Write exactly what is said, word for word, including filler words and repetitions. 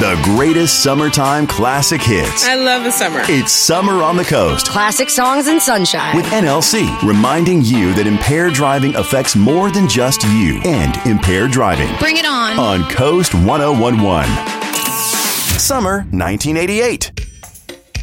The greatest summertime classic hits. I love the summer. It's Summer on the Coast. Classic songs and sunshine. With N L C, reminding you that impaired driving affects more than just you and impaired driving. Bring it on. On Coast one oh one point one. Summer nineteen eighty-eight.